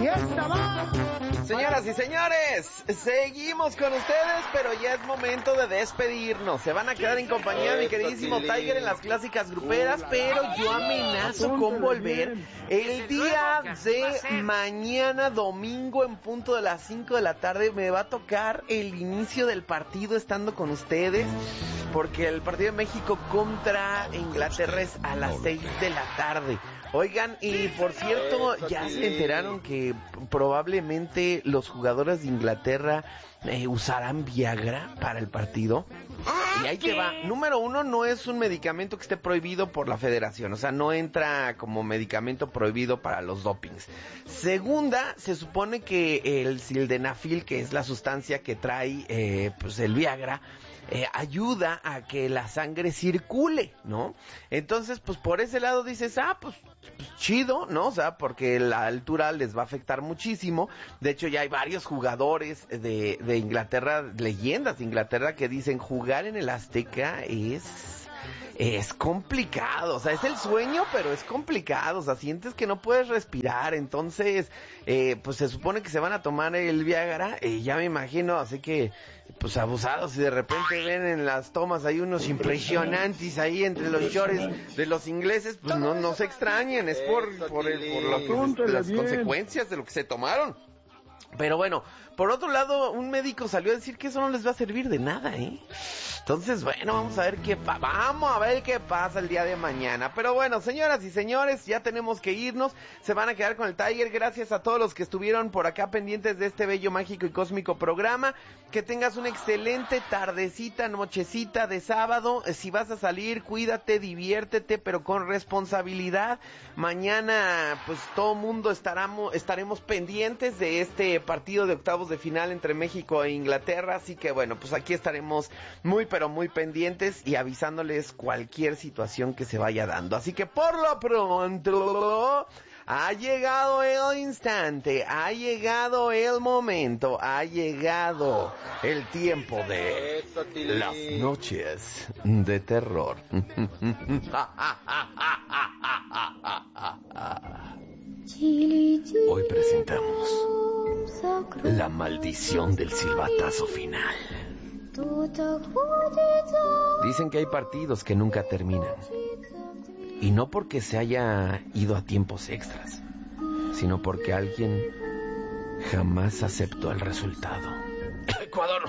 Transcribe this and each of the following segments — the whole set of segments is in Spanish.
Y esta va. Señoras y señores, seguimos con ustedes, pero ya es momento de despedirnos. Se van a quedar en compañía de mi queridísimo Tiger en las clásicas gruperas, pero yo amenazo con volver el día de mañana, domingo, en punto de las 5 de la tarde. Me va a tocar el inicio del partido estando con ustedes, porque el partido de México contra Inglaterra es a las 6 de la tarde. Oigan, y por cierto, ya se enteraron que probablemente los jugadores de Inglaterra usarán Viagra para el partido. Y ahí te va. Número uno, no es un medicamento que esté prohibido por la federación. O sea, no entra como medicamento prohibido para los dopings. Segunda, se supone que el sildenafil, que es la sustancia que trae pues el Viagra, ayuda a que la sangre circule, ¿no? Entonces, pues por ese lado dices, pues chido, ¿no? O sea, porque la altura les va a afectar muchísimo. De hecho, ya hay varios jugadores de Inglaterra, leyendas de Inglaterra, que dicen jugar en el Azteca es complicado, o sea, es el sueño, pero es complicado, o sea, sientes que no puedes respirar. Entonces, pues se supone que se van a tomar el Viagra, ya me imagino, así que, pues abusados, y de repente ven en las tomas hay unos impresionantes ahí entre los shorts de los ingleses, pues no se extrañen, es por las consecuencias de lo que se tomaron. Pero bueno, por otro lado, un médico salió a decir que eso no les va a servir de nada, Entonces, bueno, vamos a ver qué pasa el día de mañana. Pero bueno, señoras y señores, ya tenemos que irnos. Se van a quedar con el Tiger. Gracias a todos los que estuvieron por acá pendientes de este bello, mágico y cósmico programa. Que tengas una excelente tardecita, nochecita de sábado. Si vas a salir, cuídate, diviértete, pero con responsabilidad. Mañana, pues todo mundo estaremos pendientes de este partido de octavos de final entre México e Inglaterra. Así que bueno, pues aquí estaremos muy pero muy pendientes y avisándoles cualquier situación que se vaya dando. Así que por lo pronto ha llegado el instante, ha llegado el momento, ha llegado el tiempo de las noches de terror. Hoy presentamos La maldición del silbatazo final. Dicen que hay partidos que nunca terminan, y no porque se haya ido a tiempos extras, sino porque alguien jamás aceptó el resultado. Ecuador.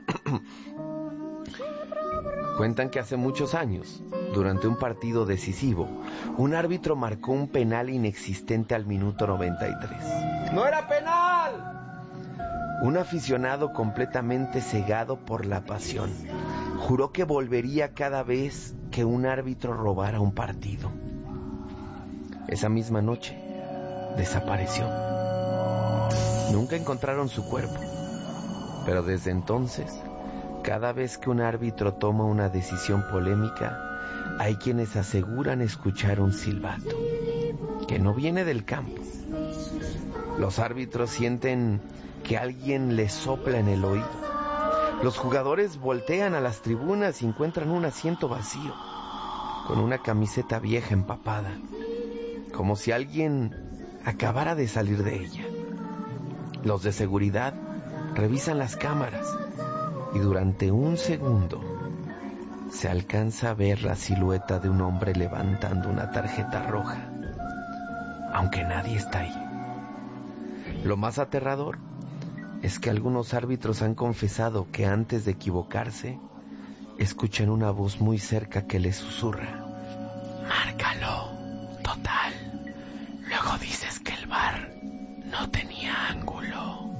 Cuentan que hace muchos años, durante un partido decisivo, un árbitro marcó un penal inexistente al minuto 93. ¡No era penal! Un aficionado completamente cegado por la pasión juró que volvería cada vez que un árbitro robara un partido. Esa misma noche desapareció. Nunca encontraron su cuerpo, pero desde entonces, cada vez que un árbitro toma una decisión polémica, hay quienes aseguran escuchar un silbato que no viene del campo. Los árbitros sienten que alguien les sopla en el oído. Los jugadores voltean a las tribunas y encuentran un asiento vacío, con una camiseta vieja empapada, como si alguien acabara de salir de ella. Los de seguridad revisan las cámaras y durante un segundo se alcanza a ver la silueta de un hombre levantando una tarjeta roja, aunque nadie está ahí. Lo más aterrador es que algunos árbitros han confesado que antes de equivocarse, escuchan una voz muy cerca que les susurra: márcalo, total. Luego dices que el VAR no tenía ángulo.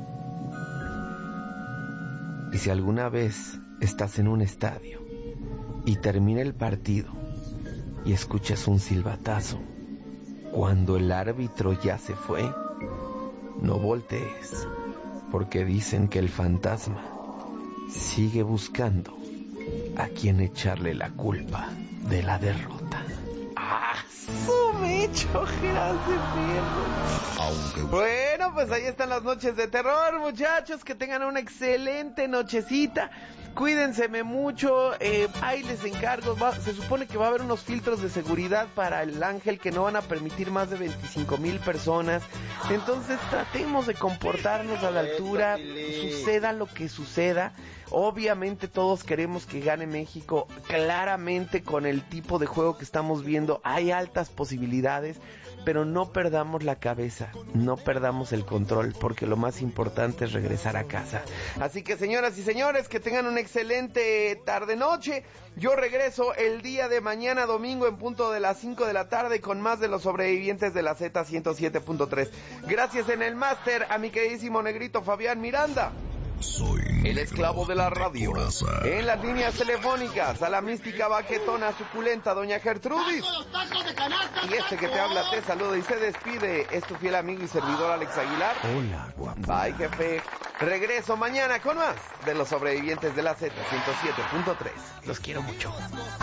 Y si alguna vez estás en un estadio y termina el partido y escuchas un silbatazo cuando el árbitro ya se fue, no voltees, porque dicen que el fantasma sigue buscando a quien echarle la culpa de la derrota. ¡Ah, su mecho, gracias! Bueno, pues ahí están las noches de terror, muchachos. Que tengan una excelente nochecita. cuídenseme mucho, ahí les encargo, se supone que va a haber unos filtros de seguridad para el Ángel que no van a permitir más de 25,000 personas, entonces tratemos de comportarnos a la altura, suceda lo que suceda. Obviamente todos queremos que gane México, claramente con el tipo de juego que estamos viendo hay altas posibilidades, pero no perdamos la cabeza, no perdamos el control, porque lo más importante es regresar a casa. Así que señoras y señores, que tengan una excelente tarde-noche. Yo regreso el día de mañana domingo en punto de las 5 de la tarde con más de los sobrevivientes de la Z107.3. Gracias en el máster a mi queridísimo negrito Fabián Miranda. Soy el esclavo de la radio. En las líneas telefónicas, a la mística baquetona suculenta doña Gertrudis. Y este que te habla te saluda y se despide. Es tu fiel amigo y servidor Alex Aguilar. Hola, guapo. Bye, jefe. Regreso mañana con más de los sobrevivientes de la Z107.3. Los quiero mucho.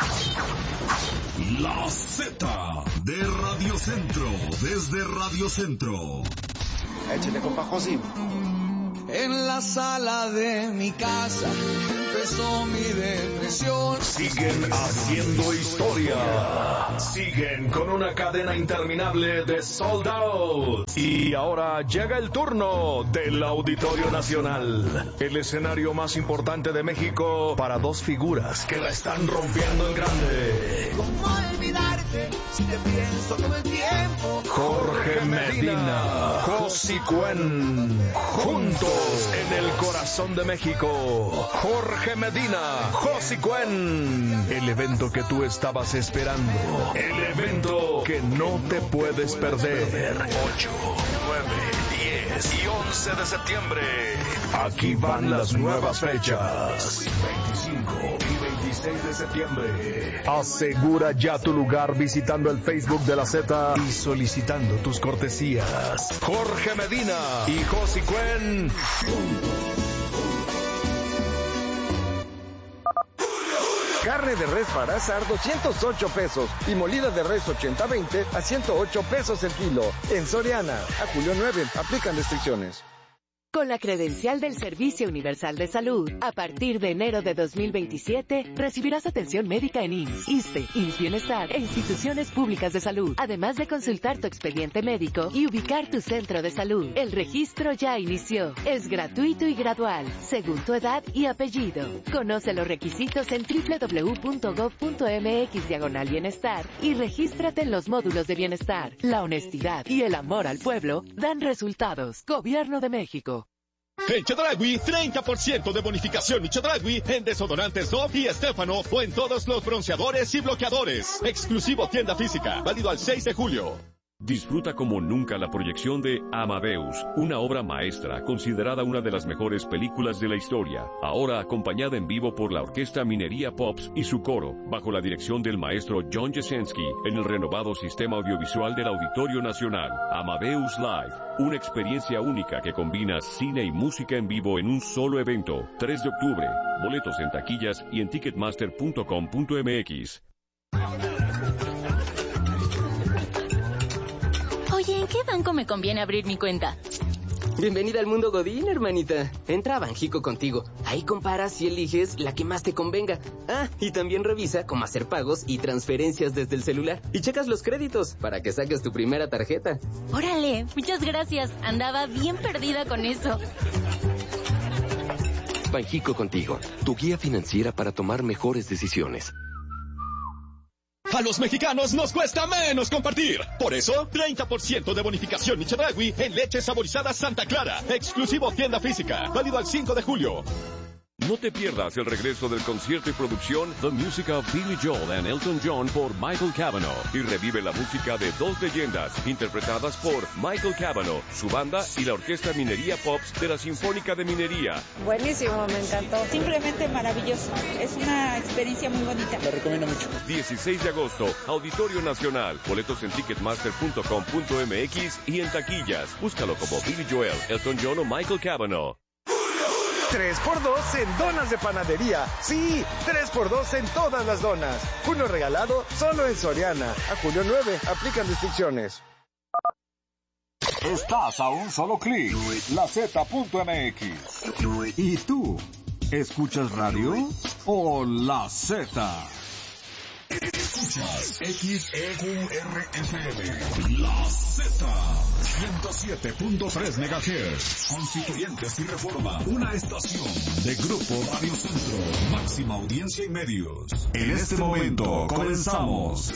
La Z de Radio Centro, desde Radio Centro. Échale, compa José. En la sala de mi casa empezó mi depresión. Siguen haciendo historia. Siguen con una cadena interminable de sold out. Y ahora llega el turno del Auditorio Nacional. El escenario más importante de México para dos figuras que la están rompiendo en grande. ¿Cómo olvidarte si te pienso todo el tiempo? Jorge Medina, Josi Cuen, juntos en el corazón de México. Jorge Medina, Josi Cuen, el evento que tú estabas esperando, el evento que no te puedes perder. 8, 9, 10 y 11 de septiembre. Aquí van las nuevas fechas. 25 y 26 de septiembre. Asegura ya tu lugar visitando el Facebook de la Z y solicitando tus cortesías. Jorge Medina y Josi Cuen. Carne de res para asar 208 pesos y molida de res 80-20 a 108 pesos el kilo. En Soriana, a julio 9, aplican restricciones. Con la credencial del Servicio Universal de Salud, a partir de enero de 2027, recibirás atención médica en IMSS, ISSSTE, IMSS Bienestar e instituciones públicas de salud, además de consultar tu expediente médico y ubicar tu centro de salud. El registro ya inició. Es gratuito y gradual, según tu edad y apellido. Conoce los requisitos en www.gov.mx/bienestar y regístrate en los módulos de bienestar. La honestidad y el amor al pueblo dan resultados. Gobierno de México. En Chedraui, 30% de bonificación y Chedraui en desodorantes Dove y Estefano o en todos los bronceadores y bloqueadores. Exclusivo tienda física, válido al 6 de julio. Disfruta como nunca la proyección de Amadeus, una obra maestra considerada una de las mejores películas de la historia, ahora acompañada en vivo por la Orquesta Minería Pops y su coro, bajo la dirección del maestro John Jasenski, en el renovado sistema audiovisual del Auditorio Nacional. Amadeus Live, una experiencia única que combina cine y música en vivo en un solo evento. 3 de octubre, boletos en taquillas y en ticketmaster.com.mx. Oye, ¿en qué banco me conviene abrir mi cuenta? Bienvenida al mundo Godín, hermanita. Entra a Banjico Contigo. Ahí comparas y eliges la que más te convenga. Ah, y también revisa cómo hacer pagos y transferencias desde el celular. Y checas los créditos para que saques tu primera tarjeta. Órale, muchas gracias. Andaba bien perdida con eso. Banjico Contigo, tu guía financiera para tomar mejores decisiones. A los mexicanos nos cuesta menos compartir. Por eso, 30% de bonificación Chedraui en leche saborizada Santa Clara. Exclusivo tienda física. Válido al 5 de julio. No te pierdas el regreso del concierto y producción The Music of Billy Joel and Elton John por Michael Cavanaugh y revive la música de dos leyendas interpretadas por Michael Cavanaugh, su banda y la Orquesta Minería Pops de la Sinfónica de Minería. Buenísimo, me encantó. Simplemente maravilloso. Es una experiencia muy bonita. Lo recomiendo mucho. 16 de agosto, Auditorio Nacional. Boletos en ticketmaster.com.mx y en taquillas. Búscalo como Billy Joel, Elton John o Michael Cavanaugh. 3x2 en donas de panadería. Sí, 3x2 en todas las donas. Uno regalado solo en Soriana. A julio 9, aplican restricciones. Estás a un solo clic. La Z.mx. ¿Y tú? ¿Escuchas radio o la Z? Escuchas XEQRFM, la Z, 107.3 MHz, Constituyentes y Reforma, una estación de Grupo Radio Centro, máxima audiencia y medios. En este momento comenzamos